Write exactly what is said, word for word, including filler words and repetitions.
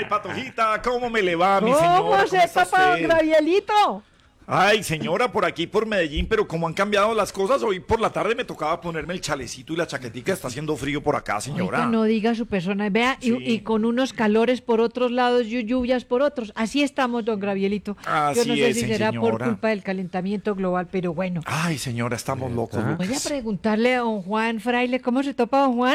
Ay, Patojita, ¿cómo me le va, mi ¿Cómo señora? se está tapa, usted? Gabrielito? Ay, señora, por aquí, por Medellín, pero como han cambiado las cosas, hoy por la tarde me tocaba ponerme el chalecito y la chaquetica, está haciendo frío por acá, señora. Oiga, no diga su persona. Vea, y- Sí. y, con unos calores por otros lados y lluvias por otros. Así estamos, don Gabrielito. Yo Así no sé es, si será por señora. culpa del calentamiento global, pero bueno. Ay, señora, estamos locos, ¿Verdad? Voy a Lucas. preguntarle a don Juan Fraile, ¿cómo se topa don Juan?